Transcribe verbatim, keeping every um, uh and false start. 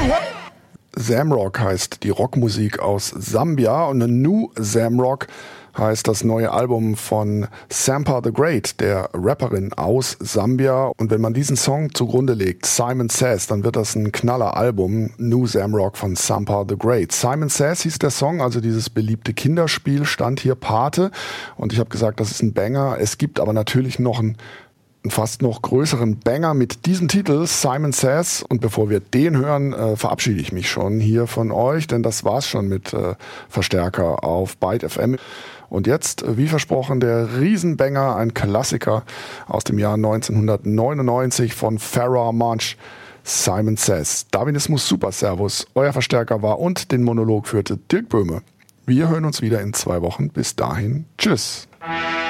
Zamrock heißt die Rockmusik aus Sambia und New Zamrock heißt das neue Album von Sampa the Great, der Rapperin aus Sambia. Und wenn man diesen Song zugrunde legt, Simon Says, dann wird das ein Knaller-Album, New Zamrock von Sampa the Great. Simon Says hieß der Song, also dieses beliebte Kinderspiel, stand hier Pate. Und ich habe gesagt, das ist ein Banger. Es gibt aber natürlich noch ein einen fast noch größeren Banger mit diesem Titel, Simon Says. Und bevor wir den hören, äh, verabschiede ich mich schon hier von euch, denn das war's schon mit äh, Verstärker auf Byte F M. Und jetzt, wie versprochen, der Riesenbanger, ein Klassiker aus dem Jahr neunzehnhundertneunundneunzig von Pharoah Monch, Simon Says. Darwinismus Super Servus, euer Verstärker war und den Monolog führte Dirk Böhme. Wir hören uns wieder in zwei Wochen. Bis dahin, tschüss.